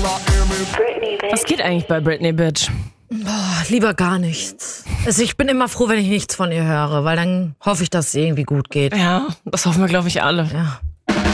Was geht eigentlich bei Britney, Bitch? Boah, lieber gar nichts. Also ich bin immer froh, wenn ich nichts von ihr höre, weil dann hoffe ich, dass es ihr irgendwie gut geht. Ja, das hoffen wir, glaube ich, alle. Ja.